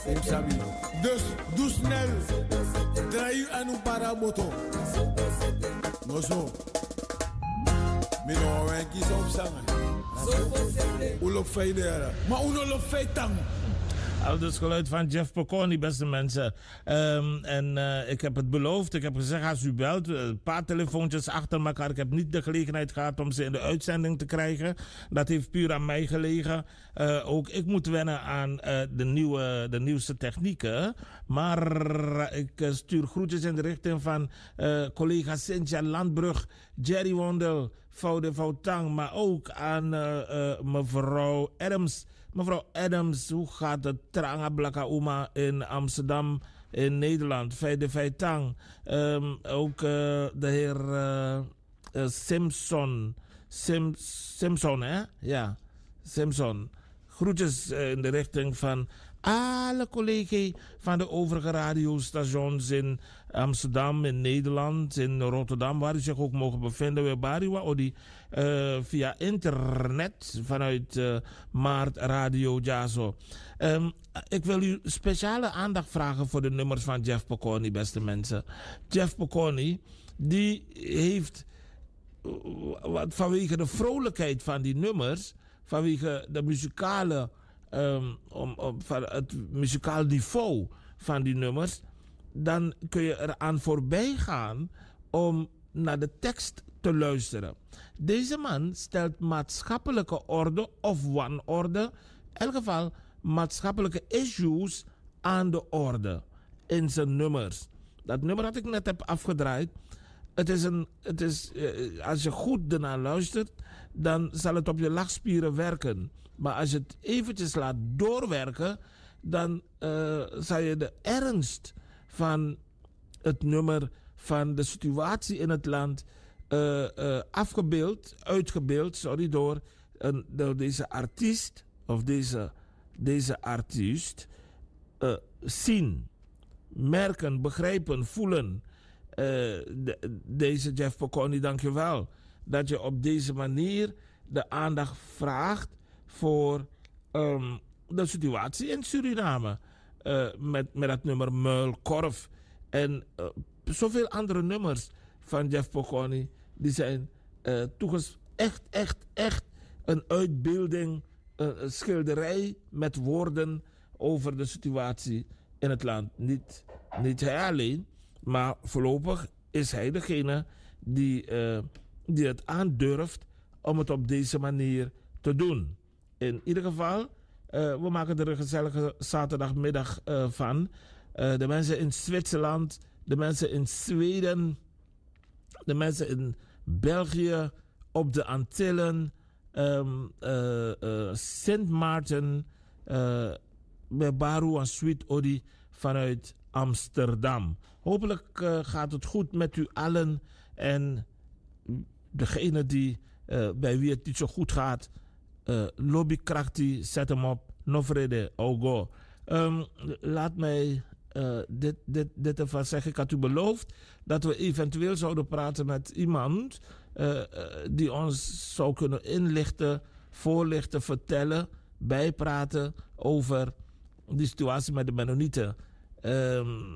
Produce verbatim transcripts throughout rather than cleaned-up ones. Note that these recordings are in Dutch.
Sabi. Dus doe snel. Draai u aan uw paramoto. No zo. Mino wen kies op zangen. Hoe loopt feidera? Maar hoe loopt feitang? Al dus geluid van Jeff Pocconi, beste mensen. Um, en uh, ik heb het beloofd. Ik heb gezegd, als u belt, een paar telefoontjes achter elkaar. Ik heb niet de gelegenheid gehad om ze in de uitzending te krijgen. Dat heeft puur aan mij gelegen. Uh, ook ik moet wennen aan uh, de, nieuwe, de nieuwste technieken. Maar ik uh, stuur groetjes in de richting van uh, collega Cynthia Landbrug, Jerry Wondel, Foude Foutang. Maar ook aan uh, uh, mevrouw Adams. Mevrouw Adams, hoe gaat het? Tranga Blaka Uma in Amsterdam, in Nederland. Feide Feitang. Um, ook uh, de heer uh, uh, Simpson. Sim, Simpson, hè? Ja, Simpson. Groetjes uh, in de richting van alle collega's van de overige radiostations in Amsterdam, in Nederland, in Rotterdam, waar u zich ook mogen bevinden. We bariwa odi uh, via internet vanuit uh, Maart Radio Jazo. Um, ik wil u speciale aandacht vragen voor de nummers van Jeff Pocconi, beste mensen. Jeff Pocconi, die heeft uh, vanwege de vrolijkheid van die nummers, vanwege de muzikale Um, om, om, van het muzikaal niveau van die nummers, dan kun je eraan voorbij gaan om naar de tekst te luisteren. Deze man stelt maatschappelijke orde of wanorde, in elk geval maatschappelijke issues aan de orde in zijn nummers. Dat nummer dat ik net heb afgedraaid, het is een, het is, uh, als je goed ernaar luistert, dan zal het op je lachspieren werken. Maar als je het eventjes laat doorwerken, dan uh, zal je de ernst van het nummer, van de situatie in het land, uh, uh, afgebeeld, uitgebeeld, sorry, door, uh, door deze artiest, of deze, deze artiest, uh, zien, merken, begrijpen, voelen. Uh, de, deze Jeff Pocconi, dankjewel. Dat je op deze manier de aandacht vraagt voor um, de situatie in Suriname. Uh, met, met dat nummer Muilkorf. En uh, zoveel andere nummers van Jeff Pocconi. Die zijn uh, toeges- echt, echt, echt een uitbeelding. Een, een schilderij met woorden over de situatie in het land. Niet, niet hij alleen. Maar voorlopig is hij degene die, uh, die het aandurft om het op deze manier te doen. In ieder geval, uh, we maken er een gezellige zaterdagmiddag uh, van. Uh, de mensen in Zwitserland, de mensen in Zweden, de mensen in België, op de Antillen, um, uh, uh, Sint Maarten, uh, bij Baru en Sweet Odi vanuit Amsterdam. Hopelijk uh, gaat het goed met u allen. En degene die, uh, bij wie het niet zo goed gaat, uh, lobbykrachtie, zet hem op. No vrede, ogo. Um, laat mij uh, dit, dit, dit ervan zeggen. Ik had u beloofd dat we eventueel zouden praten met iemand uh, uh, die ons zou kunnen inlichten, voorlichten, vertellen, bijpraten over die situatie met de Mennonieten. Um,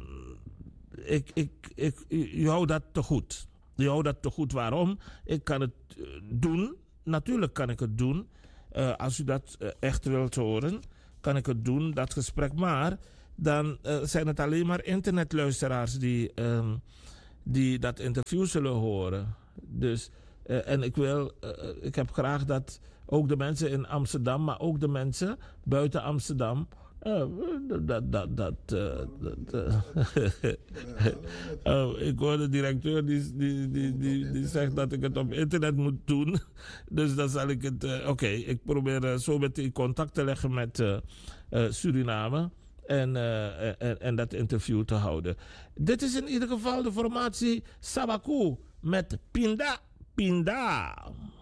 ik, ik, ik, u houdt dat te goed. U houdt dat te goed. Waarom? Ik kan het uh, doen. Natuurlijk kan ik het doen. Uh, als u dat uh, echt wilt horen, kan ik het doen, dat gesprek. Maar dan uh, zijn het alleen maar internetluisteraars die, um, die dat interview zullen horen. Dus, uh, en ik wil, uh, ik heb graag dat ook de mensen in Amsterdam, maar ook de mensen buiten Amsterdam. Uh, dat, dat, dat, uh, dat uh, uh, ik hoor de directeur die, die, die, die, die zegt dat ik het op internet moet doen. Dus dan zal ik het... Uh, Oké, okay, ik probeer uh, zo meteen contact te leggen met uh, uh, Suriname. En, uh, en, en dat interview te houden. Dit is in ieder geval de formatie Sabaku met Pinda Pinda.